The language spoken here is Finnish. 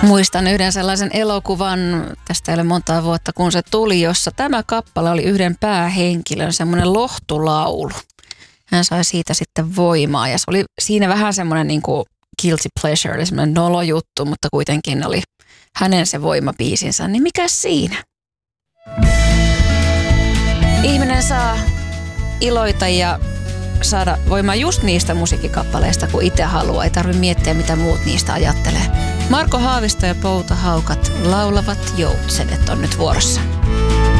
Muistan yhden sellaisen elokuvan, tästä ei ole montaa vuotta kun se tuli, jossa tämä kappale oli yhden päähenkilön semmoinen lohtulaulu. Hän sai siitä sitten voimaa ja se oli siinä vähän semmoinen niin kuin guilty pleasure, eli semmoinen nolojuttu, mutta kuitenkin oli hänen se voimabiisinsä. Niin mikä siinä? Ihminen saa iloita ja saada voimaa just niistä musiikkikappaleista, kun itse haluaa. Ei tarvitse miettiä, mitä muut niistä ajattelee. Marko Haavisto ja Pouta Haukat laulavat Joutsenet on nyt vuorossa.